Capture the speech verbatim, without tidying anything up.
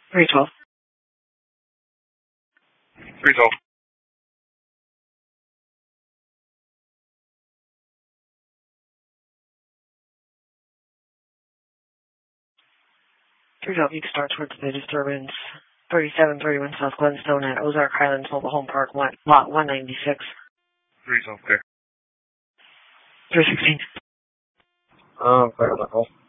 three twelve. three twelve. three twelve, you can start towards the disturbance. thirty-seven thirty-one South Glenstone at Ozark Highlands Mobile Home Park, lot one ninety-six. three twelve, okay. three sixteen. Um, clear that call.